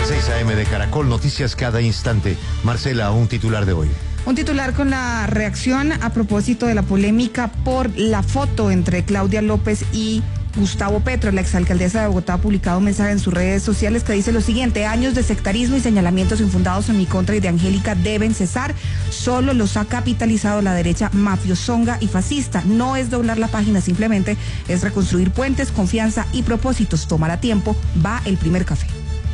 6 a.m. de Caracol, noticias cada instante. Marcela, un titular de hoy. Un titular con la reacción a propósito de la polémica por la foto entre Claudia López y Gustavo Petro. La exalcaldesa de Bogotá ha publicado un mensaje en sus redes sociales que dice lo siguiente: años de sectarismo y señalamientos infundados en mi contra y de Angélica deben cesar. Solo los ha capitalizado la derecha mafiosonga y fascista. No es doblar la página, simplemente es reconstruir puentes, confianza y propósitos. Tomará tiempo, va el primer café.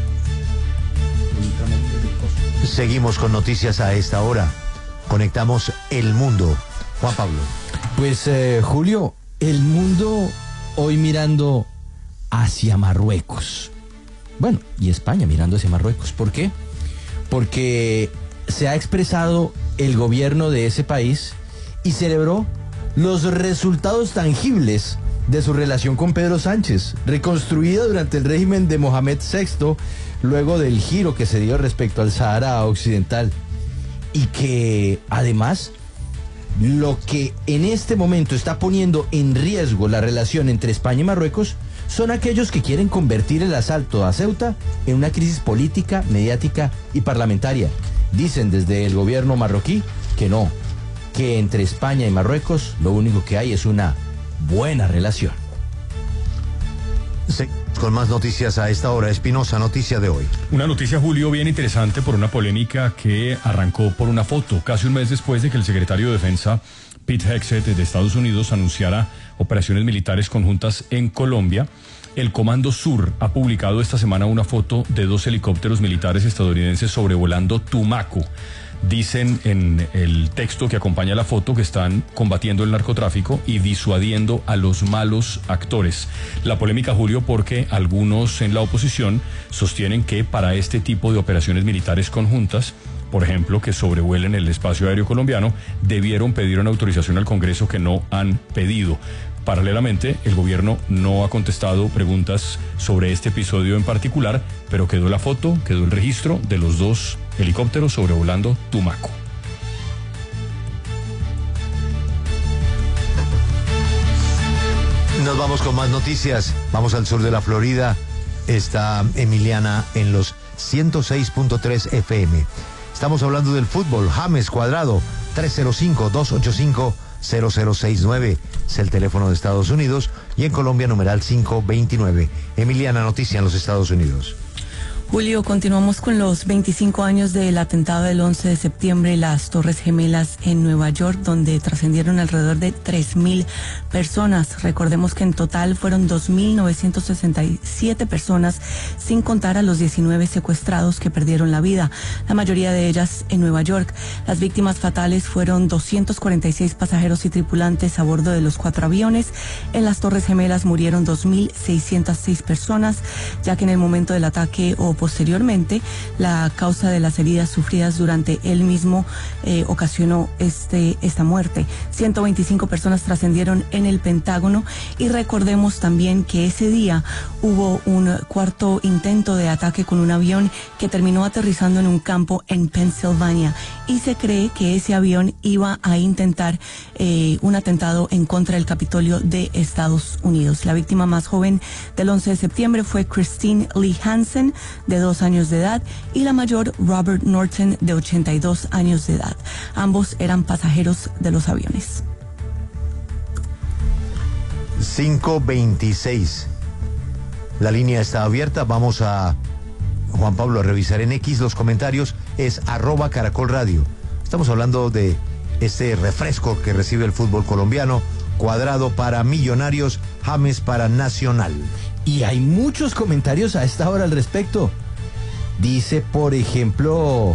Seguimos con noticias a esta hora. Conectamos el mundo. Juan Pablo. Pues Julio, el mundo hoy mirando hacia Marruecos. Bueno, y España mirando hacia Marruecos. ¿Por qué? Porque se ha expresado el gobierno de ese país y celebró los resultados tangibles de su relación con Pedro Sánchez, reconstruida durante el régimen de Mohamed VI, luego del giro que se dio respecto al Sahara Occidental. Y que además lo que en este momento está poniendo en riesgo la relación entre España y Marruecos son aquellos que quieren convertir el asalto a Ceuta en una crisis política, mediática y parlamentaria. Dicen desde el gobierno marroquí que no, que entre España y Marruecos lo único que hay es una buena relación. Sí, con más noticias a esta hora. Espinosa, noticia de hoy. Una noticia, Julio, bien interesante por una polémica que arrancó por una foto, casi un mes después de que el secretario de Defensa, Pete Hegseth, de Estados Unidos, anunciara operaciones militares conjuntas en Colombia. El Comando Sur ha publicado esta semana una foto de 2 helicópteros militares estadounidenses sobrevolando Tumaco. Dicen en el texto que acompaña la foto que están combatiendo el narcotráfico y disuadiendo a los malos actores. La polémica, Julio, porque algunos en la oposición sostienen que para este tipo de operaciones militares conjuntas, por ejemplo, que sobrevuelen el espacio aéreo colombiano, debieron pedir una autorización al Congreso que no han pedido. Paralelamente, el gobierno no ha contestado preguntas sobre este episodio en particular, pero quedó la foto, quedó el registro de los 2 helicópteros sobrevolando Tumaco. Nos vamos con más noticias. Vamos al sur de la Florida. Está Emiliana en los 106.3 FM. Estamos hablando del fútbol. James Cuadrado, 305-285-0069. Es el teléfono de Estados Unidos. Y en Colombia, numeral 529. Emiliana, noticia en los Estados Unidos. Julio, continuamos con los 25 años del atentado del 11 de septiembre, las Torres Gemelas en Nueva York, donde trascendieron alrededor de 3.000 personas. Recordemos que en total fueron 2.967 personas, sin contar a los 19 secuestrados que perdieron la vida, la mayoría de ellas en Nueva York. Las víctimas fatales fueron 246 pasajeros y tripulantes a bordo de los 4 aviones. En las Torres Gemelas murieron 2.606 personas, ya que en el momento del ataque o posteriormente, la causa de las heridas sufridas durante el mismo ocasionó esta muerte. 125 personas trascendieron en el Pentágono y recordemos también que ese día hubo un cuarto intento de ataque con un avión que terminó aterrizando en un campo en Pensilvania y se cree que ese avión iba a intentar un atentado en contra del Capitolio de Estados Unidos. La víctima más joven del 11 de septiembre fue Christine Lee Hansen, de 2 años de edad, y la mayor, Robert Norton, de 82 años de edad. Ambos eran pasajeros de los aviones. 526. La línea está abierta. Vamos a, Juan Pablo, a revisar en X los comentarios. Es @Caracol Radio. Estamos hablando de este refresco que recibe el fútbol colombiano. Cuadrado para Millonarios, James para Nacional. Y hay muchos comentarios a esta hora al respecto. Dice, por ejemplo,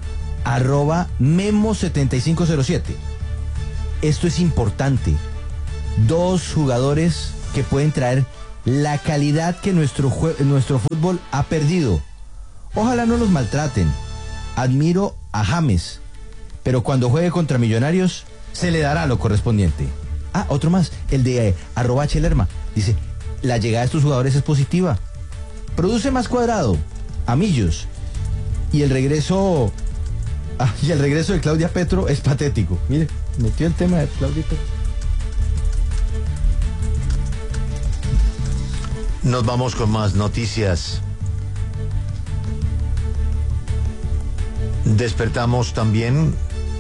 @Memo7507. Esto es importante. 2 jugadores que pueden traer la calidad que nuestro fútbol ha perdido. Ojalá no los maltraten. Admiro a James, pero cuando juegue contra Millonarios se le dará lo correspondiente. Otro más, el de @Chelerma. Dice, la llegada de estos jugadores es positiva. Produce más Cuadrado, a Millos. Y el regreso de Claudia Petro es patético. Mire, metió el tema de Claudia Petro. Nos vamos con más noticias. Despertamos también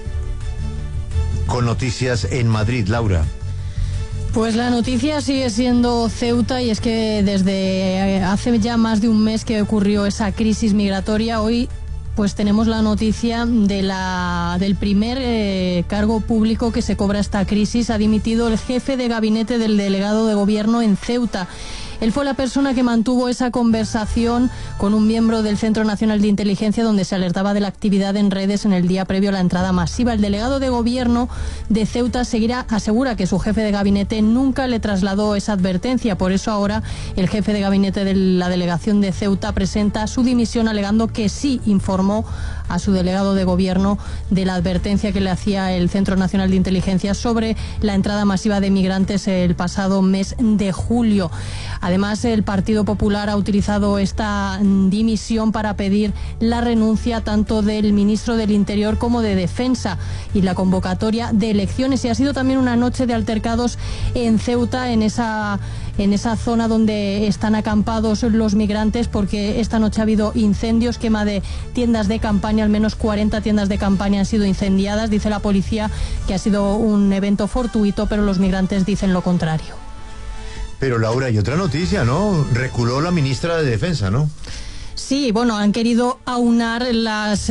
con noticias en Madrid, Laura. Pues la noticia sigue siendo Ceuta, y es que desde hace ya más de un mes que ocurrió esa crisis migratoria, hoy pues tenemos la noticia del primer cargo público que se cobra esta crisis. Ha dimitido el jefe de gabinete del delegado de gobierno en Ceuta. Él fue la persona que mantuvo esa conversación con un miembro del Centro Nacional de Inteligencia donde se alertaba de la actividad en redes en el día previo a la entrada masiva. El delegado de gobierno de Ceuta asegura que su jefe de gabinete nunca le trasladó esa advertencia. Por eso ahora el jefe de gabinete de la delegación de Ceuta presenta su dimisión alegando que sí informó a su delegado de gobierno de la advertencia que le hacía el Centro Nacional de Inteligencia sobre la entrada masiva de migrantes el pasado mes de julio. Además, el Partido Popular ha utilizado esta dimisión para pedir la renuncia tanto del ministro del Interior como de Defensa y la convocatoria de elecciones. Y ha sido también una noche de altercados en Ceuta, en esa zona donde están acampados los migrantes, porque esta noche ha habido incendios, quema de tiendas de campaña, al menos 40 tiendas de campaña han sido incendiadas. Dice la policía que ha sido un evento fortuito, pero los migrantes dicen lo contrario. Pero Laura, hay otra noticia, ¿no? Reculó la ministra de Defensa, ¿no? Sí, bueno, han querido aunar las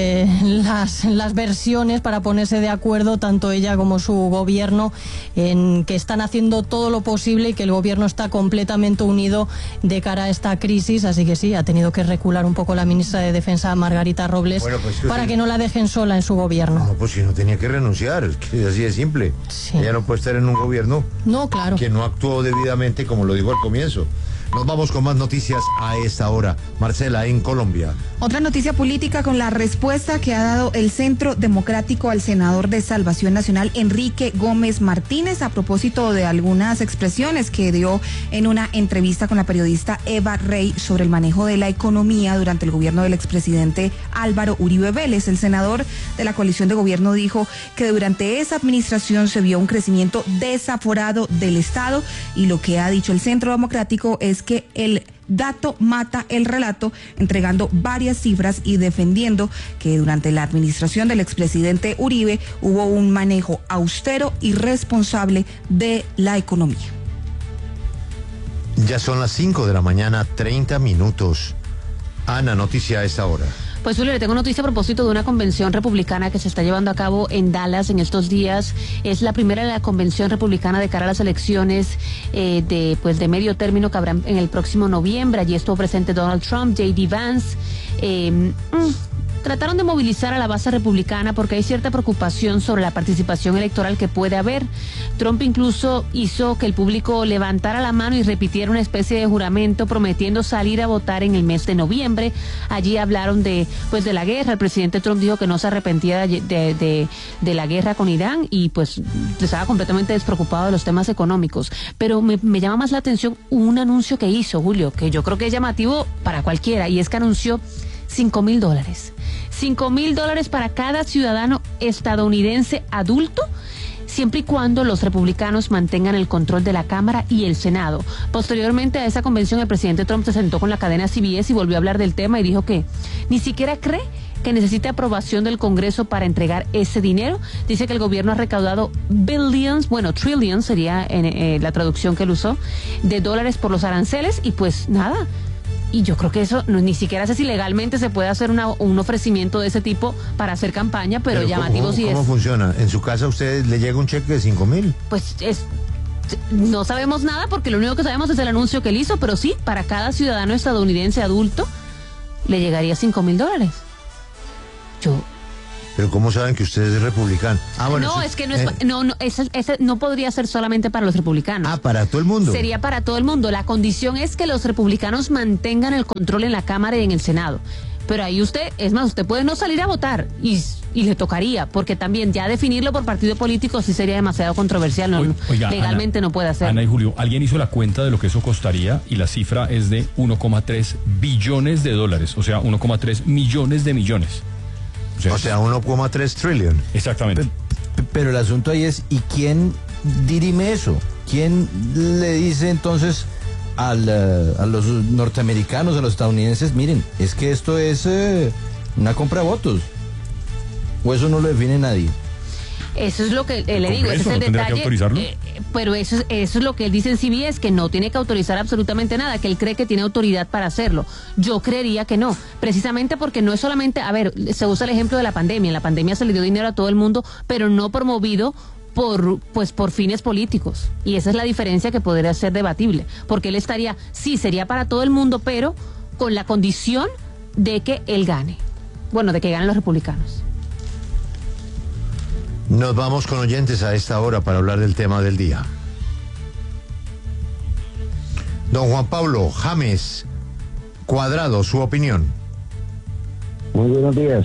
versiones para ponerse de acuerdo, tanto ella como su gobierno, en que están haciendo todo lo posible y que el gobierno está completamente unido de cara a esta crisis. Así que sí, ha tenido que recular un poco la ministra de Defensa, Margarita Robles, para que no la dejen sola en su gobierno. No, pues si no tenía que renunciar, es que así de simple. Sí. Ella no puede estar en un gobierno que no actuó debidamente, como lo dijo al comienzo. Nos vamos con más noticias a esta hora. Marcela, en Colombia. Otra noticia política con la respuesta que ha dado el Centro Democrático al senador de Salvación Nacional, Enrique Gómez Martínez, a propósito de algunas expresiones que dio en una entrevista con la periodista Eva Rey sobre el manejo de la economía durante el gobierno del expresidente Álvaro Uribe Vélez. El senador de la coalición de gobierno dijo que durante esa administración se vio un crecimiento desaforado del Estado, y lo que ha dicho el Centro Democrático es que el dato mata el relato, entregando varias cifras y defendiendo que durante la administración del expresidente Uribe hubo un manejo austero y responsable de la economía. Ya son las 5 de la mañana, 30 minutos. Ana, noticia a esta hora. Pues Julio, le tengo noticia a propósito de una convención republicana que se está llevando a cabo en Dallas en estos días. Es la primera de la convención republicana de cara a las elecciones de medio término que habrán en el próximo noviembre. Allí estuvo presente Donald Trump, J.D. Vance. Trataron de movilizar a la base republicana porque hay cierta preocupación sobre la participación electoral que puede haber. Trump incluso hizo que el público levantara la mano y repitiera una especie de juramento prometiendo salir a votar en el mes de noviembre. Allí hablaron de la guerra. El presidente Trump dijo que no se arrepentía de la guerra con Irán y pues estaba completamente despreocupado de los temas económicos. Pero me llama más la atención un anuncio que hizo, Julio, que yo creo que es llamativo para cualquiera, y es que anunció $5,000. $5,000 para cada ciudadano estadounidense adulto, siempre y cuando los republicanos mantengan el control de la Cámara y el Senado. Posteriormente a esa convención, el presidente Trump se sentó con la cadena CBS y volvió a hablar del tema y dijo que ni siquiera cree que necesite aprobación del Congreso para entregar ese dinero. Dice que el gobierno ha recaudado trillions sería la traducción que él usó, de dólares por los aranceles, y pues nada. Y yo creo que eso ni siquiera sé si legalmente se puede hacer un ofrecimiento de ese tipo para hacer campaña, pero llamativo sí es. ¿Cómo funciona? ¿En su casa a usted le llega un cheque de 5,000? Pues no sabemos nada, porque lo único que sabemos es el anuncio que él hizo, pero sí, para cada ciudadano estadounidense adulto le llegaría $5,000. Pero ¿cómo saben que usted es republicano? No, es que no podría ser solamente para los republicanos. Para todo el mundo. Sería para todo el mundo. La condición es que los republicanos mantengan el control en la Cámara y en el Senado. Pero ahí usted puede no salir a votar y le tocaría, porque también ya definirlo por partido político sí sería demasiado controversial. Oiga, legalmente Ana, no puede hacer. Ana y Julio, alguien hizo la cuenta de lo que eso costaría y la cifra es de $1,3 billones, o sea, 1,3 millones de millones. O sea, 1,3 trillion. Exactamente. Pero el asunto ahí es, ¿y quién dirime eso? ¿Quién le dice entonces a los norteamericanos, a los estadounidenses, miren, es que esto es una compra de votos? ¿O eso no lo define nadie? Eso es lo que le digo, ese es el ¿no tendrá que detalle. autorizarlo? Pero eso es lo que él dice en CBS, que no tiene que autorizar absolutamente nada, que él cree que tiene autoridad para hacerlo. Yo creería que no, precisamente porque no es solamente, a ver, se usa el ejemplo de la pandemia. En la pandemia se le dio dinero a todo el mundo, pero no promovido por fines políticos. Y esa es la diferencia que podría ser debatible, porque él estaría, sí, sería para todo el mundo, pero con la condición de que él gane. Bueno, de que ganen los republicanos. Nos vamos con oyentes a esta hora para hablar del tema del día. Don Juan Pablo James Cuadrado, su opinión. Muy buenos días.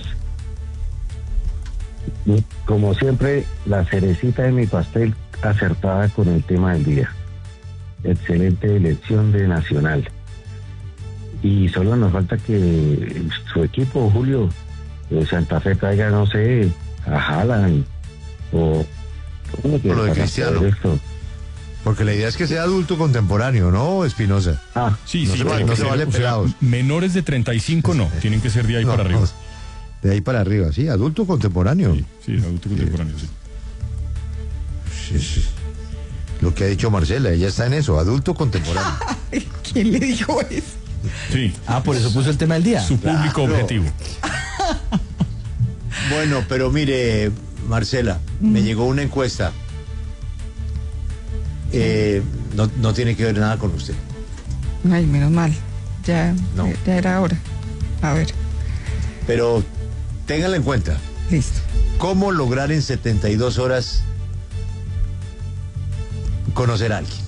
Como siempre, la cerecita de mi pastel acertada con el tema del día. Excelente elección de Nacional. Y solo nos falta que su equipo, Julio, de Santa Fe, traiga, no sé, a Haaland o lo de Cristiano. Porque la idea es que sea adulto contemporáneo, ¿no, Espinosa? Sí, no se vale pelados. Menores de 35 no, tienen que ser de ahí para arriba. De ahí para arriba, sí, adulto contemporáneo. Sí, adulto contemporáneo, sí. Sí. Lo que ha dicho Marcela, ella está en eso, adulto contemporáneo. ¿Quién le dijo eso? Sí. Por eso puso el tema del día. Su público objetivo. Bueno, pero mire, Marcela, me llegó una encuesta. No tiene que ver nada con usted. Ay, menos mal. Ya No. ya era hora. A ver, Pero ténganla en cuenta. listo. ¿Cómo lograr en 72 horas conocer a alguien?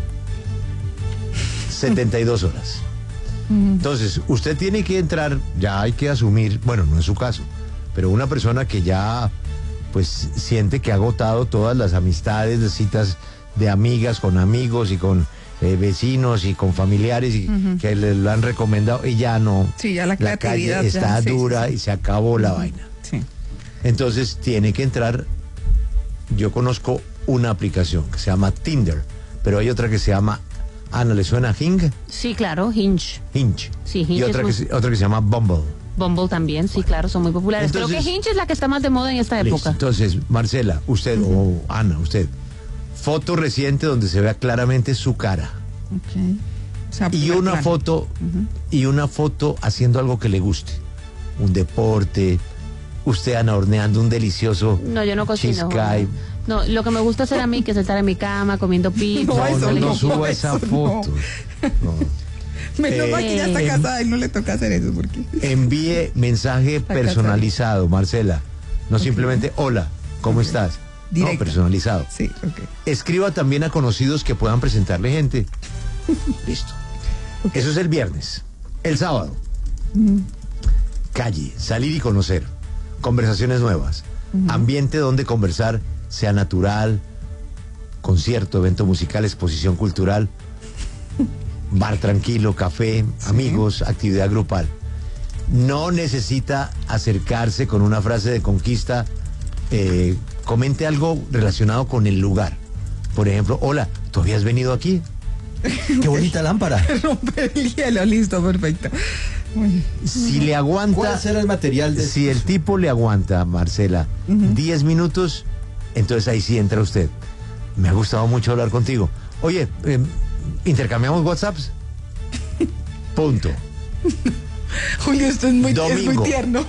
72 horas. Entonces, usted tiene que entrar, ya hay que asumir, bueno, no es su caso, pero una persona que ya pues siente que ha agotado todas las amistades, las citas de amigas con amigos y con vecinos y con familiares y que le han recomendado y ya no. Sí, ya la calle creatividad ya, está sí, dura sí. y se acabó la vaina. Sí. Entonces tiene que entrar. Yo conozco una aplicación que se llama Tinder, pero hay otra que se llama, Ana, ¿le suena Hing? Sí, claro, Hinge. Hinge. Sí, Hinge Y es otra muy- otra que se llama Bumble. Bumble también, sí, claro, son muy populares. Creo Entonces- que Hinge es la que está más de moda en esta Listo. época. Entonces, Marcela, usted o Ana, usted, foto reciente donde se vea claramente su cara. Ok. O sea, Y primer una plano. foto, y una foto haciendo algo que le guste. Un deporte, usted, Ana, horneando un delicioso No, yo no cocino. cheesecake. No, lo que me gusta hacer a mí que es estar en mi cama comiendo pizza. No, eso No no, suba esa eso no. foto. No. Menos mal que ya está Eh. casada y no le toca hacer eso porque. Envíe mensaje Está personalizado, Marcela. No simplemente, hola, ¿cómo estás? Directo. No, personalizado. Sí, ok. Escriba también a conocidos que puedan presentarle gente. Listo. Eso es el viernes. El sábado. Calle, salir y conocer. Conversaciones nuevas. Ambiente donde conversar sea natural. Concierto, evento musical, exposición cultural. Bar tranquilo, café, amigos, actividad grupal. No necesita acercarse con una frase de conquista. Comente algo relacionado con el lugar. Por ejemplo, hola, ¿tú habías venido aquí? Qué bonita lámpara. Romper el hielo, listo, perfecto. Muy- Si le aguanta, ¿Cuál será el material de si el tipo le aguanta, Marcela, 10 minutos, entonces ahí sí entra usted. Me ha gustado mucho hablar contigo. Oye, ¿intercambiamos WhatsApps? Punto. Julio, esto es muy Domingo. tierno.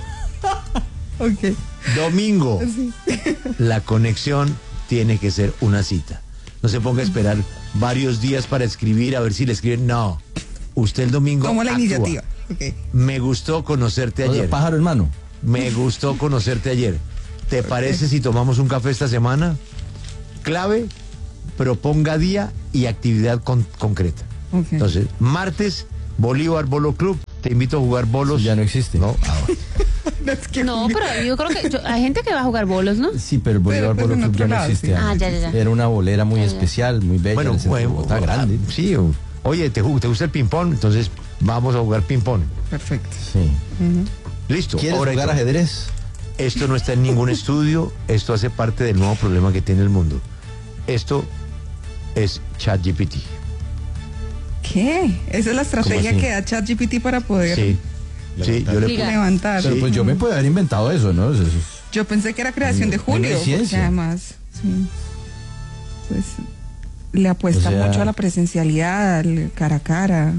Ok. Domingo. La conexión tiene que ser una cita. No se ponga a esperar varios días para escribir, a ver si le escriben. No. Usted el domingo Como la actúa. iniciativa. Ok. Me gustó conocerte Oye, ayer. pájaro en mano. Me gustó conocerte ayer. ¿Te parece si tomamos un café esta semana? Clave, proponga día y actividad concreta. Ok. Entonces, martes, Bolívar Bolo Club. Te invito a jugar bolos. Ya no existe. No, ahora. No, es que No, Julio- pero yo creo que hay gente que va a jugar bolos, ¿no? Sí, pero el Bolívar Pero, Polo en Club otro ya no lado, existe. sí. Ana. Ah, ya. Era una bolera muy especial, muy bella. Bueno, en el centro de Bogotá, grande. Sí. Oye, ¿te gusta el ping-pong? Entonces, vamos a jugar ping-pong. Perfecto. Sí. Listo. ¿Quieres Ahora, jugar ajedrez? esto no está en ningún estudio. Esto hace parte del nuevo problema que tiene el mundo. Esto es ChatGPT. ¿Qué? Esa es la estrategia así? que da ChatGPT para poder. Sí. Sí, yo le Diga. Levantar. Pero pues yo me puedo haber inventado eso, ¿no? Yo pensé que era creación de No Julio, es porque ciencia. además, sí, pues le apuesta O sea- mucho a la presencialidad, al cara a cara.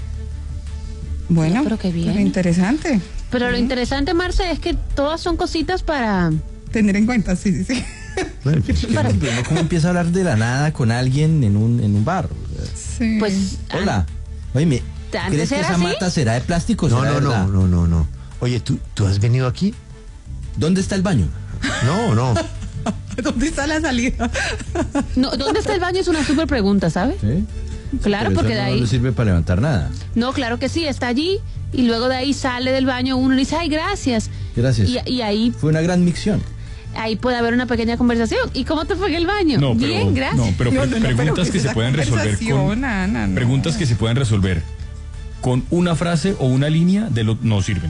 Bueno, No, pero qué bien. interesante Pero lo interesante, Marce, es que todas son cositas para... tener en cuenta, sí, sí, sí. Bueno, pues, Por ejemplo, uno cómo empieza a hablar de la nada con alguien en un bar. Sí. Pues... Hola. Oye, ¿Antes ¿crees que era esa así? mata será de plástico o no, será no, de verdad? no. Oye, ¿tú has venido aquí? ¿Dónde está el baño? No. ¿Dónde está la salida? No, ¿dónde está el baño? Es una súper pregunta, ¿sabe? ¿Sí? Claro, Pero porque eso de no ahí... le sirve para levantar nada. No, claro que sí, está allí y luego de ahí sale del baño uno y dice, ay, gracias. Gracias. Y ahí, Fue una gran micción. ahí puede haber una pequeña conversación. ¿Y cómo te fue en el baño? No, pero, Bien, gracias. no, pero No, preguntas pero que se esa pueden resolver conversación, Ana, no. preguntas que se pueden resolver con una frase o una línea no sirven.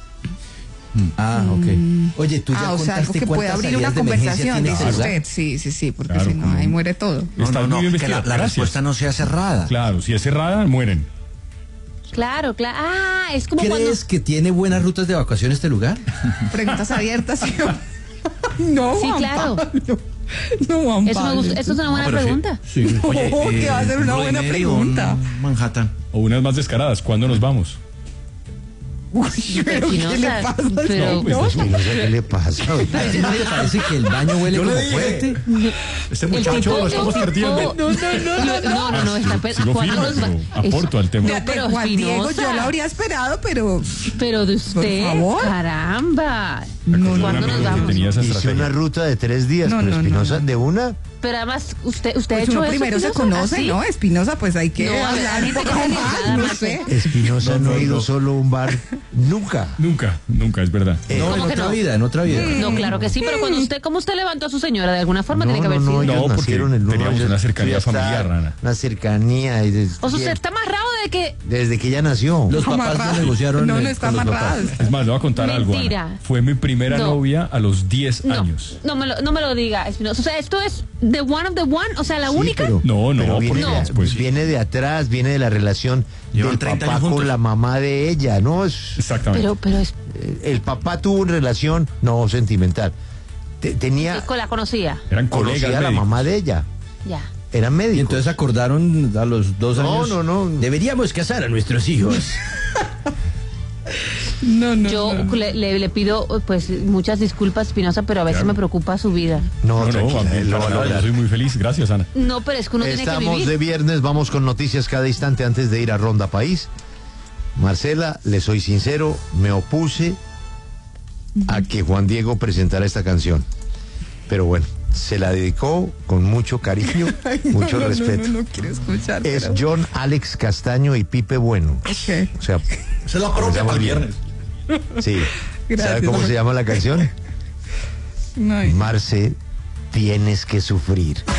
Ah, ok. Oye, tú ya O sea, algo contaste que puede cuántas abrir una salidas de emergencia conversación, tiene dice ese lugar. usted. Sí, porque Claro, si no, como- ahí muere todo. Estás muy bien que vestida. la Gracias. respuesta no sea cerrada. Claro, si es cerrada, mueren. Claro. Ah, es como cuando... ¿Crees que tiene buenas rutas de evacuación este lugar? Preguntas abiertas. ¿Sí? No, Sí, Juan claro. Pablo. No, Juan Eso me Pablo. gusta, eso es una buena pero sí. pregunta. Sí. Oye, Que va a ser una un buena Bloody Mary pregunta. o un Manhattan. O unas más descaradas. ¿Cuándo nos vamos? Uy, pero ¿qué le Espinosa, pasa? pero- pues, Y no sé qué le pasa. ¿A ti no te parece que el baño huele como fuerte? Este El muchacho tipo- lo estamos el tipo- perdiendo. No, está Sigo ¿cuándo firme, nos va? pero aporto al tema. No, De pero Juan Diego Espinosa. yo lo habría esperado, pero Pero de usted, Por favor. caramba. ¿Cuándo ¿Cuándo nos que vamos? tenía esa Hice estrategia? una ruta de 3 días, No, pero no, Espinosa no. de una. Pero además, usted ha pues hecho uno eso, primero se Espinosa? conoce, ¿Así? ¿no? Espinosa, pues hay que No, a ver, hablar la un gente poco que se más, arriesgada, no Marce. sé. Espinosa no ha ido solo a un bar nunca. Nunca, es verdad. No, en ¿Cómo que otra no? vida, en otra vida. No, claro que sí, pero cuando usted, ¿cómo usted levantó a su señora? De alguna forma tiene que haber sido. No, ellos porque nacieron en teníamos Nueva una York. cercanía Eso ya está, familiar, Ana. Una cercanía. O sea, usted está amarrado de que... Desde que ella nació. Los papás Amarrado. no negociaron. No, no con está los papás. amarrado. Es más, le voy a contar algo, Mentira. Ana. Fue mi primera No. novia a los 10 No, años. no me lo diga, Espinosa. O sea, esto es the one of the one, o sea, la Sí, única. pero- No, pero porque viene, después- viene de atrás, viene de la relación Llevan del 30 papá años juntos. con la mamá de ella, ¿no? Es, Exactamente. Pero es, el papá tuvo una relación no sentimental. Tenía la conocía. Eran colegas conocía a la médicos. mamá de ella. Ya. Eran médicos. Y entonces acordaron a los 2 No, años. no. Deberíamos casar a nuestros hijos. Yo le pido pues muchas disculpas, Espinosa, pero a veces Claro. me preocupa su vida. No, No, tranquila, a mí, él lo va a para nada, yo lograr. soy muy feliz. Gracias, Ana. No, pero es que uno tiene que Estamos vivir. de viernes, vamos con noticias cada instante antes de ir a Ronda País. Marcela, le soy sincero, me opuse a que Juan Diego presentara esta canción. Pero bueno, se la dedicó con mucho cariño, mucho respeto. No quiero escuchar. Es pero- John Alex Castaño y Pipe Bueno. Ok. O sea, Esa es la propia para el viernes. sí. Gracias, ¿Sabe cómo Jorge. se llama la canción? No, Marce, tienes que sufrir.